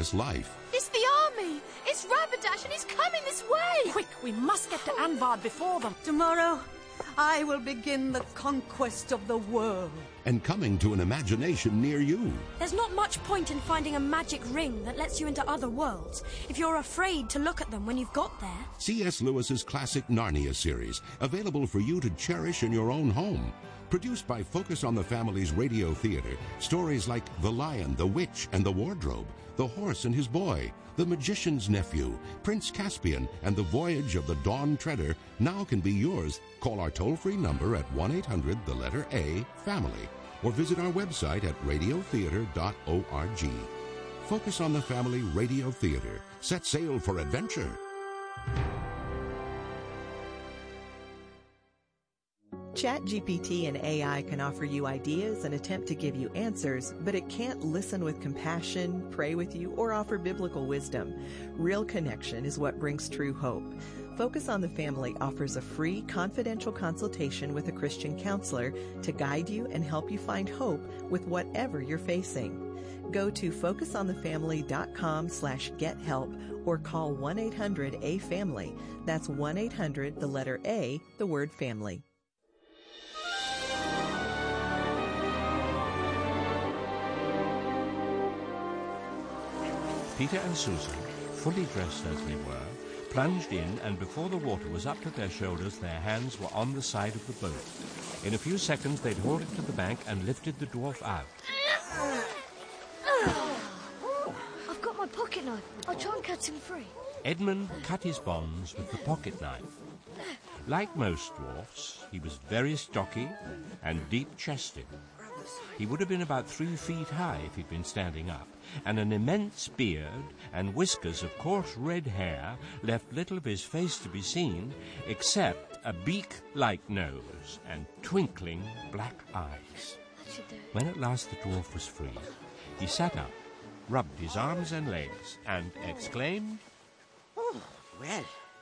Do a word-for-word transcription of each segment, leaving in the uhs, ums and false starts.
mysterious life. It's the army! It's Rapidash and he's coming this way! Quick, we must get to Anvard before them. Tomorrow, I will begin the conquest of the world. And coming to an imagination near you. There's not much point in finding a magic ring that lets you into other worlds if you're afraid to look at them when you've got there. C S Lewis's classic Narnia series, available for you to cherish in your own home. Produced by Focus on the Family's Radio Theater, stories like The Lion, the Witch, and the Wardrobe, The Horse and His Boy, The Magician's Nephew, Prince Caspian, and The Voyage of the Dawn Treader now can be yours. Call our toll-free number at one eight hundred, the letter A, family, or visit our website at radio theater dot org. Focus on the Family Radio Theater. Set sail for adventure. ChatGPT and A I can offer you ideas and attempt to give you answers, but it can't listen with compassion, pray with you, or offer biblical wisdom. Real connection is what brings true hope. Focus on the Family offers a free, confidential consultation with a Christian counselor to guide you and help you find hope with whatever you're facing. Go to focus on the family dot com slash get help or call one eight hundred A family. That's one eight hundred, the letter A, the word family. Peter and Susan, fully dressed as they were, plunged in, and before the water was up to their shoulders, their hands were on the side of the boat. In a few seconds, they'd hauled it to the bank and lifted the dwarf out. I've got my pocket knife. I'll try and cut him free. Edmund cut his bonds with the pocket knife. Like most dwarfs, he was very stocky and deep-chested. He would have been about three feet high if he'd been standing up, and an immense beard and whiskers of coarse red hair left little of his face to be seen, except a beak-like nose and twinkling black eyes. When at last the dwarf was free, he sat up, rubbed his arms and legs, and exclaimed, "Oh, well,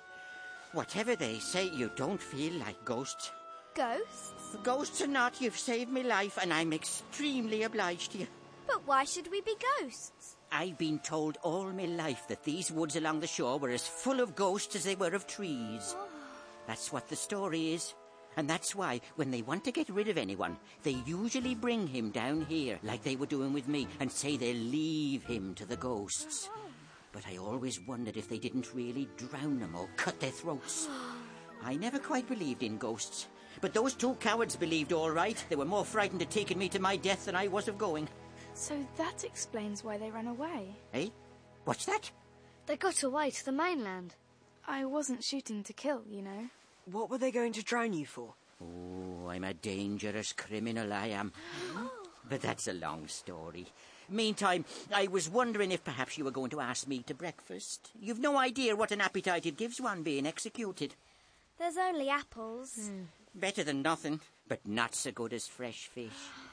whatever they say, you don't feel like ghosts." Ghosts? Ghosts or not, you've saved me life, and I'm extremely obliged to you. But why should we be ghosts? I've been told all my life that these woods along the shore were as full of ghosts as they were of trees. Oh. That's what the story is. And that's why, when they want to get rid of anyone, they usually bring him down here, like they were doing with me, and say they'll leave him to the ghosts. Oh. But I always wondered if they didn't really drown them or cut their throats. I never quite believed in ghosts. But those two cowards believed all right. They were more frightened of taking me to my death than I was of going. So that explains why they ran away. Eh? What's that? They got away to the mainland. I wasn't shooting to kill, you know. What were they going to drown you for? Oh, I'm a dangerous criminal, I am. But that's a long story. Meantime, I was wondering if perhaps you were going to ask me to breakfast. You've no idea what an appetite it gives one being executed. There's only apples. Mm. Better than nothing, but not so good as fresh fish.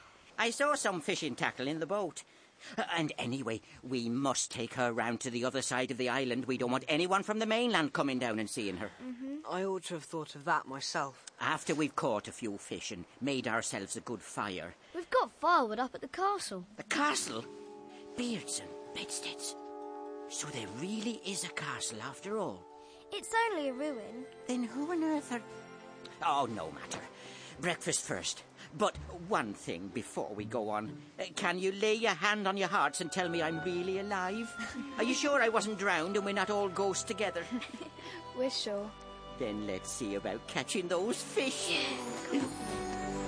I saw some fishing tackle in the boat. Uh, and anyway, we must take her round to the other side of the island. We don't want anyone from the mainland coming down and seeing her. Mm-hmm. I ought to have thought of that myself. After we've caught a few fish and made ourselves a good fire. We've got firewood up at the castle. The castle? Beards and bedsteads. So there really is a castle after all. It's only a ruin. Then who on earth are... Oh, no matter. Breakfast first. But one thing before we go on. Uh, can you lay your hand on your hearts and tell me I'm really alive? Are you sure I wasn't drowned and we're not all ghosts together? We're sure. Then let's see about catching those fish. Yes.